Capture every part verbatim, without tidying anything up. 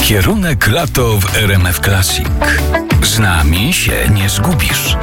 Kierunek lato w R M F Classic. Z nami się nie zgubisz.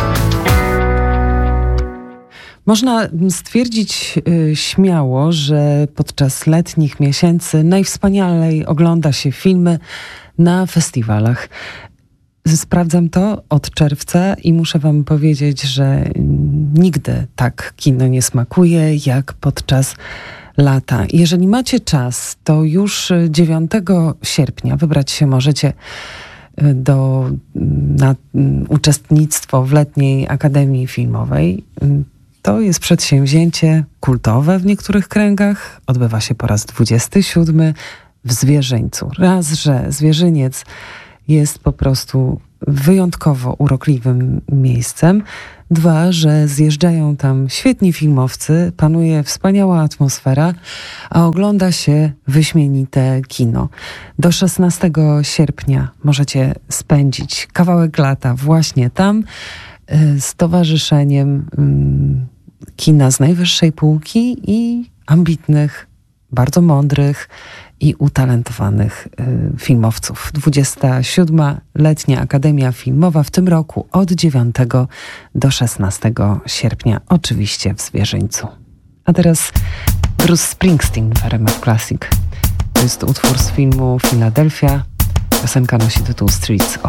Można stwierdzić y, śmiało, że podczas letnich miesięcy najwspanialej ogląda się filmy na festiwalach. Sprawdzam to od czerwca i muszę wam powiedzieć, że nigdy tak kino nie smakuje jak podczas lata. Jeżeli macie czas, to już dziewiątego sierpnia wybrać się możecie do, na uczestnictwo w Letniej Akademii Filmowej. To jest przedsięwzięcie kultowe w niektórych kręgach. Odbywa się po raz dwudziesty siódmy w Zwierzyńcu. Raz, że Zwierzyniec jest po prostu wyjątkowo urokliwym miejscem. Dwa, że zjeżdżają tam świetni filmowcy, panuje wspaniała atmosfera, a ogląda się wyśmienite kino. Do szesnastego sierpnia możecie spędzić kawałek lata właśnie tam z towarzyszeniem kina z najwyższej półki i ambitnych, bardzo mądrych i utalentowanych y, filmowców. dwudziesta siódma Letnia Akademia Filmowa w tym roku od dziewiątego do szesnastego sierpnia, oczywiście w Zwierzyńcu. A teraz Bruce Springsteen w R M F Classic. To jest utwór z filmu Philadelphia. Piosenka nosi tytuł Streets of